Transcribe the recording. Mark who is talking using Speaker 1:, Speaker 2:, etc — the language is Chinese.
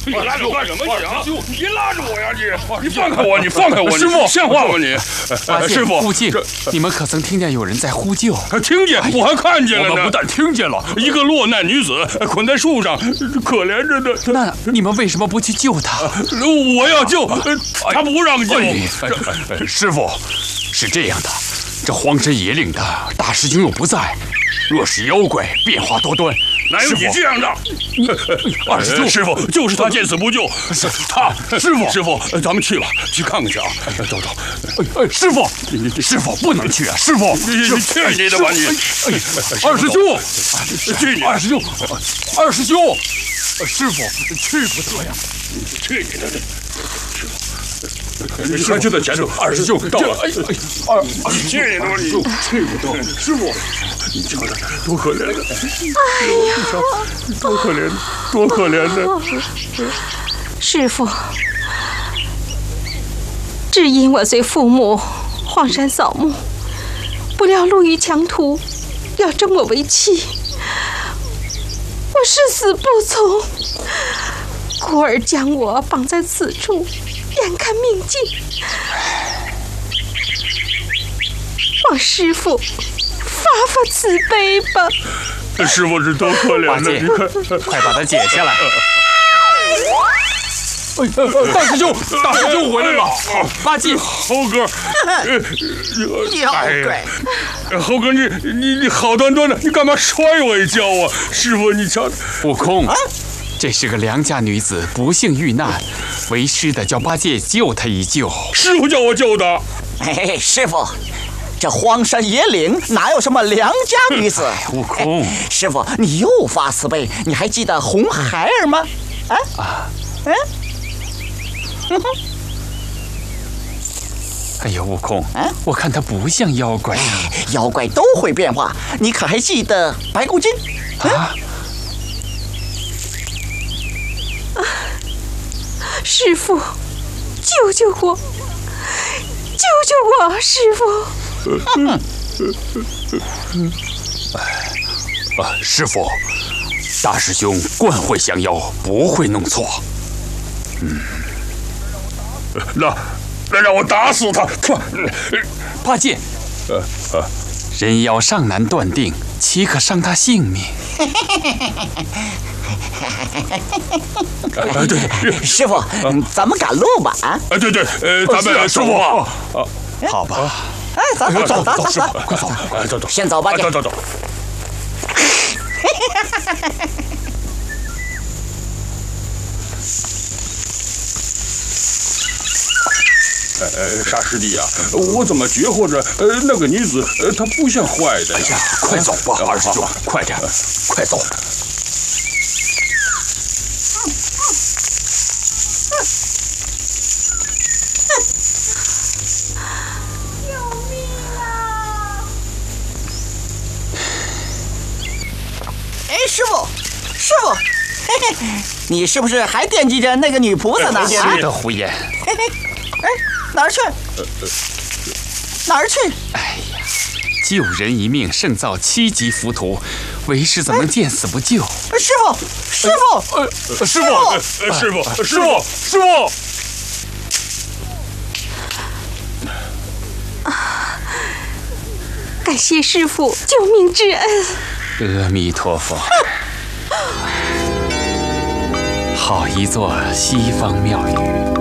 Speaker 1: 你拉着我干什么你啊？你拉着我呀你放开我！你放开我！师傅，像话吗你？师傅，
Speaker 2: 附近你们可曾听见有人在呼救？
Speaker 1: 听见，我还看见了呢。
Speaker 3: 我们不但听见了，
Speaker 1: 一个落难女子捆在树上，可怜着的。
Speaker 2: 那你们为什么不去救她？
Speaker 1: 我要救，他不让救。
Speaker 3: 师傅，是这样的，这荒山野岭的大师兄又不在，若是妖怪变化多端，
Speaker 1: 哪有你这样的？
Speaker 3: 二师兄，
Speaker 1: 师傅就是他见死不救。师傅，咱们去吧，去看看去啊！走。
Speaker 3: 师傅不能去啊！师傅，
Speaker 1: 你去你的吧你！
Speaker 3: 二师兄，
Speaker 1: 去你！
Speaker 3: 二师兄，师傅去不得呀！
Speaker 1: 去你的！
Speaker 3: 你快去在前头，二师兄到了。
Speaker 1: 去你的吧你！去不得，师傅，你瞧他多可怜！
Speaker 4: 哎呀，
Speaker 1: 多可怜，多可怜的！
Speaker 4: 师傅，只因我随父母荒山扫墓，不料路遇强徒，要征我为妻，我誓死不从。故而将我绑在此处，眼看命尽。望师傅发慈悲吧！
Speaker 1: 师傅是多可怜的，你看，
Speaker 2: 快把它解下来！
Speaker 3: 大师兄回来了！
Speaker 2: 八戒，
Speaker 1: 猴哥，
Speaker 5: 妖怪！
Speaker 1: 猴哥，你好端端的，你干嘛摔我一跤啊？师傅，你瞧，
Speaker 2: 悟空，这是个良家女子不幸遇难，为师的叫八戒救她一救。
Speaker 1: 师傅叫我救的。
Speaker 5: 哎，师傅，这荒山野岭哪有什么良家女子？
Speaker 2: 悟空，
Speaker 5: 师傅，你又发慈悲，你还记得红孩儿吗？
Speaker 2: 哎呀，悟空，我看她不像妖怪啊。
Speaker 5: 妖怪都会变化，你可还记得白骨精？
Speaker 4: 师傅，救救我！救救我，师傅！
Speaker 3: 师傅，大师兄惯会降妖，不会弄错。
Speaker 1: 那让我打死他！
Speaker 2: 八戒，人妖尚难断定，岂可伤他性命？
Speaker 1: 对，
Speaker 5: 师傅，咱们赶路吧！
Speaker 1: 对，咱们走吧。
Speaker 2: 好吧。
Speaker 5: 哎，走，
Speaker 3: 师傅，快走！
Speaker 1: 走，
Speaker 5: 先走吧，
Speaker 1: 走。傻师弟啊，我怎么觉获着那个女子她不像坏的呀？
Speaker 3: 快走吧，二师兄，快点，快走！
Speaker 4: 救命啊！
Speaker 5: 哎，师傅，嘿嘿，你是不是还惦记着那个女菩萨呢？
Speaker 2: 是的，胡言。
Speaker 5: 哎，哪儿去？
Speaker 2: 哎呀，救人一命胜造7级浮屠，为师怎能见死不救？
Speaker 5: 师
Speaker 1: 傅！
Speaker 4: 感谢师傅救命之恩。
Speaker 2: 阿弥陀佛。好一座西方庙宇。